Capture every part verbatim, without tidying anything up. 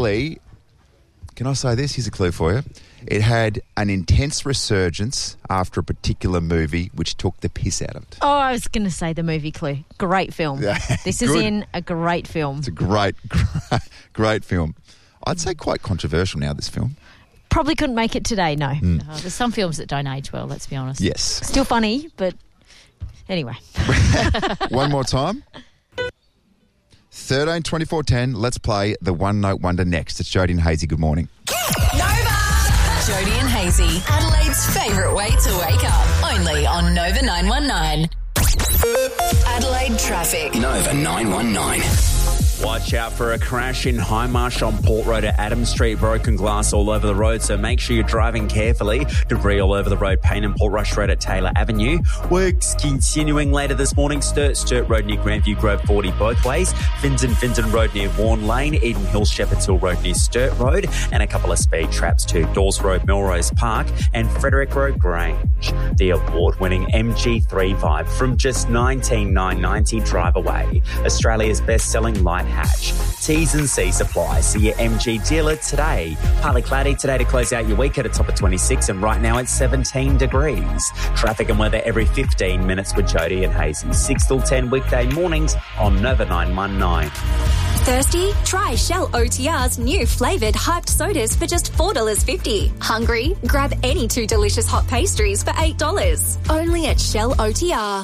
Lee, can I say this? Here's a clue for you. It had an intense resurgence after a particular movie which took the piss out of it. Oh, I was going to say the movie Clue. Great film. Yeah, this is good. in a great film. It's a great, great, great film. I'd say quite controversial now, this film. Probably couldn't make it today, no. Mm. Oh, there's some films that don't age well, let's be honest. Yes. Still funny, but anyway. One more time. thirteen twenty-four ten. Let's play the One Note Wonder next. It's Jodie and Hazy. Good morning. Nova! Jodie and Hazy, Adelaide's favourite way to wake up. Only on Nova nine one nine. Adelaide traffic. Nova nine one nine. Watch out for a crash in High Marsh on Port Road at Adams Street. Broken glass all over the road, so make sure you're driving carefully. Debris all over the road. Payne and Port Rush Road at Taylor Avenue. Works continuing later this morning. Sturt, Sturt Road near Grandview Grove forty both ways. Finton, Finton Road near Vaughan Lane. Eden Hill, Shepherd's Hill Road near Sturt Road. And a couple of speed traps too. Dawes Road, Melrose Park and Frederick Road Grange. The award-winning M G three Vibe from just nineteen thousand nine hundred ninety dollars drive away. Australia's best-selling light hatch. T's and C's apply. See your M G dealer today. Partly cloudy today to close out your week at a top of twenty-six, and right now it's seventeen degrees. Traffic and weather every fifteen minutes with Jodie and Hazy. six till ten weekday mornings on Nova nine one nine. Thirsty? Try Shell O T R's new flavoured hyped sodas for just four dollars fifty. Hungry? Grab any two delicious hot pastries for eight dollars. Only at Shell O T R.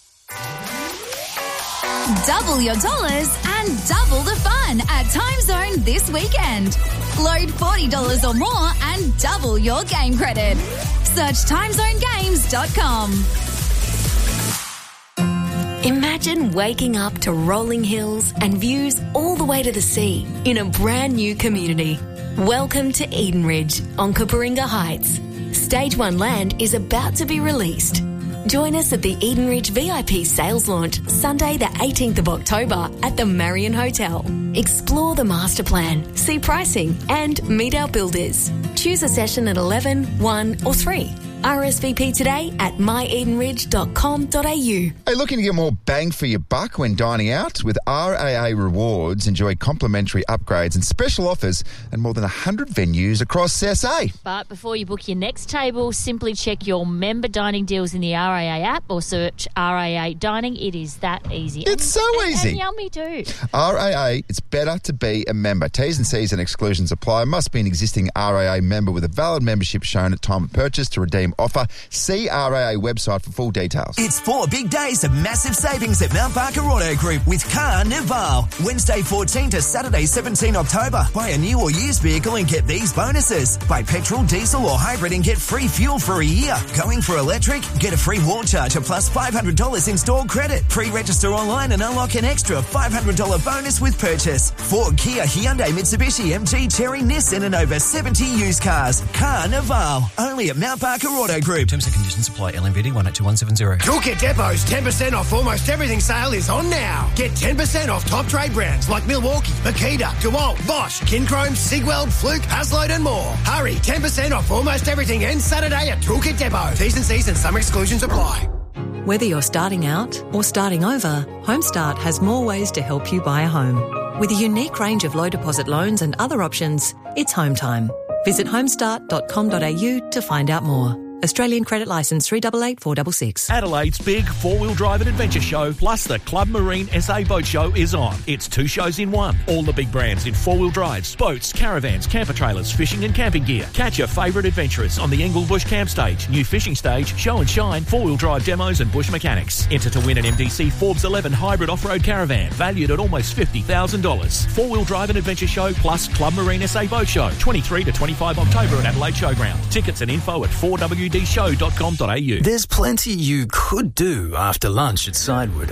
Double your dollars and double the fun at Time Zone this weekend. Load forty dollars or more and double your game credit. Search time zone games dot com. Imagine waking up to rolling hills and views all the way to the sea in a brand new community. Welcome to Eden Ridge on Cooperinga Heights. Stage one land is about to be released. Join us at the Eden Ridge V I P sales launch Sunday the eighteenth of October at the Marion Hotel. Explore the master plan, see pricing and meet our builders. Choose a session at eleven, one or three. R S V P today at my eden ridge dot com dot a u. Are you looking to get more bang for your buck when dining out? With R A A Rewards, enjoy complimentary upgrades and special offers at more than one hundred venues across S A. But before you book your next table, simply check your member dining deals in the R A A app or search R A A Dining. It is that easy. It's so and, easy. And yummy too. R A A, it's better to be a member. T's and C's and exclusions apply. Must be an existing R A A member with a valid membership shown at time of purchase to redeem offer. See R A A website for full details. It's four big days of massive savings at Mount Barker Auto Group with Carnival. Wednesday fourteenth to Saturday seventeenth October. Buy a new or used vehicle and get these bonuses. Buy petrol, diesel or hybrid and get free fuel for a year. Going for electric? Get a free wall charger plus five hundred dollars installed credit. Pre-register online and unlock an extra five hundred dollars bonus with purchase. Ford, Kia, Hyundai, Mitsubishi, M G, Chery, Nissan and over seventy used cars. Carnival. Only at Mount Barker Auto Group. Terms and conditions apply. L M V D one eight two one seven zero. Toolkit Depot's ten percent off almost everything sale is on now. Get ten percent off top trade brands like Milwaukee, Makita, DeWalt, Bosch, Kinchrome, Sigweld, Fluke, Hasload and more. Hurry, ten percent off almost everything ends Saturday at Toolkit Depot. T's and C's and some exclusions apply. Whether you're starting out or starting over, HomeStart has more ways to help you buy a home. With a unique range of low deposit loans and other options, it's home time. Visit homestart dot com dot a u to find out more. Australian credit licence three eight eight four six six. Adelaide's big four-wheel drive and adventure show plus the Club Marine S A Boat Show is on. It's two shows in one. All the big brands in four-wheel drives, boats, caravans, camper trailers, fishing and camping gear. Catch your favourite adventurers on the Engle Bush Camp Stage, new fishing stage, show and shine, four-wheel drive demos and bush mechanics. Enter to win an M D C Forbes eleven hybrid off-road caravan valued at almost fifty thousand dollars. Four-wheel drive and adventure show plus Club Marine S A Boat Show, twenty-three to twenty-five October at Adelaide Showground. Tickets and info at four w d show dot com dot a u. There's plenty you could do after lunch at Sidewood.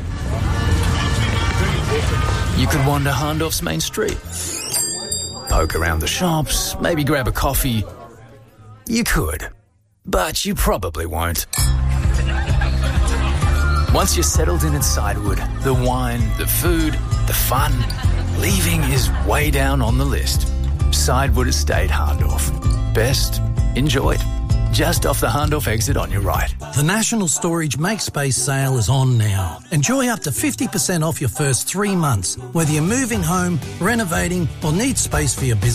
You could wander Hahndorf's main street, poke around the shops, maybe grab a coffee. You could, but you probably won't. Once you're settled in at Sidewood, the wine, the food, the fun, leaving is way down on the list. Sidewood Estate Hahndorf. Best enjoyed. just off the Hahndorf exit on your right. The National Storage Make Space sale is on now. Enjoy up to fifty percent off your first three months, whether you're moving home, renovating or need space for your business.